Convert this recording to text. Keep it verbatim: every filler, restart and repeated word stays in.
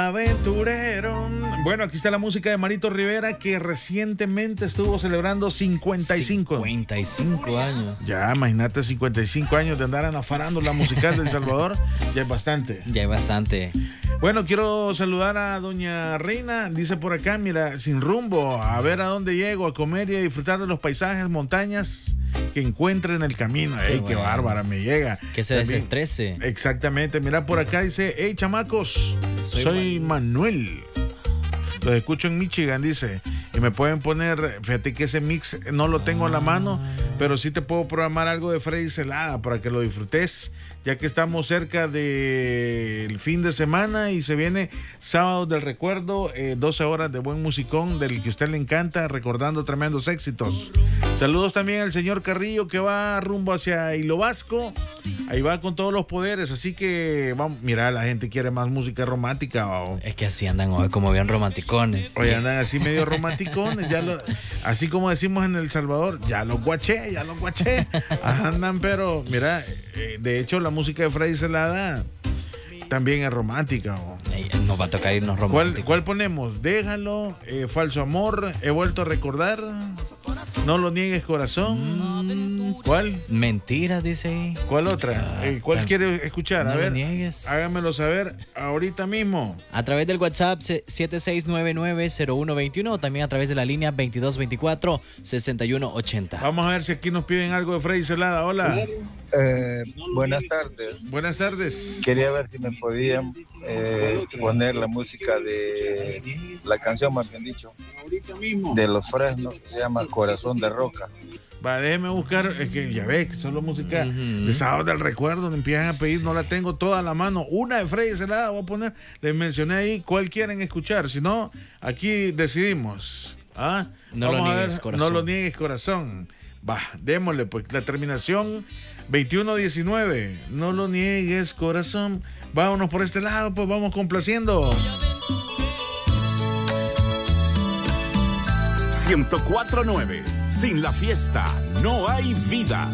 aventurero. Bueno, aquí está la música de Marito Rivera, que recientemente estuvo celebrando cincuenta y cinco. cincuenta y cinco años. Ya, imagínate, cincuenta y cinco años de andar en la farándula musical de El Salvador. Ya es bastante. Ya es bastante. Bueno, quiero saludar a doña Reina. Dice por acá, mira, sin rumbo, a ver a dónde llego, a comer y a disfrutar de los paisajes, montañas que encuentre en el camino. Qué ¡Ey, bueno. Qué bárbara! Me llega. Que se También, desestrese. Exactamente. Mira, por acá dice, hey, chamacos, soy, soy Manuel. Los escucho en Michigan, dice. Y me pueden poner, fíjate que ese mix no lo tengo ah. en la mano, pero sí te puedo programar algo de Freddy Celada para que lo disfrutes, ya que estamos cerca del fin de semana y se viene Sábado del Recuerdo, eh, doce horas de buen musicón del que a usted le encanta, recordando tremendos éxitos. Saludos también al señor Carrillo, que va rumbo hacia Hilo Vasco. Ahí va con todos los poderes, así que vamos, mira, la gente quiere más música romántica. Oh. Es que así andan hoy, como bien romanticones. Oye, andan así medio romanticones, ya lo, así como decimos en El Salvador, ya los guaché, ya los guaché. Andan, pero mira, eh, de hecho la música de Freddy Celada también es romántica. Oh. Nos va a tocar irnos románticos. ¿Cuál, cuál ponemos? Déjalo, eh, Falso Amor, He Vuelto a Recordar, No Lo Niegues Corazón. Mm, ¿Cuál? Mentiras, dice ahí. ¿Cuál otra? Eh, ¿Cuál tan, quiere escuchar? No a ver, lo niegues. Háganmelo saber ahorita mismo. A través del WhatsApp siete seis nueve nueve cero uno dos uno o también a través de la línea veintidós veinticuatro sesenta y uno ochenta. Vamos a ver si aquí nos piden algo de Freddy Celada. Hola. Eh, buenas tardes. Buenas tardes. Quería ver si me podían eh, poner la música de la canción, más bien dicho, de Los Fresnos, que se llama Corazón de Roca. Va, déjeme buscar, es que ya ves que solo música uh-huh. de Sábado del Recuerdo, me empiezan a pedir, sí. No la tengo toda a la mano. Una de Freddy Celada voy a poner, les mencioné ahí cuál quieren escuchar, si no, aquí decidimos. ¿Ah? No Vamos lo a niegues, ver, corazón. No lo niegues, corazón. Va, démosle, pues la terminación veintiuno diecinueve. No lo niegues, corazón. Vámonos por este lado, pues vamos complaciendo. ciento cuatro punto nueve. Sin la fiesta no hay vida.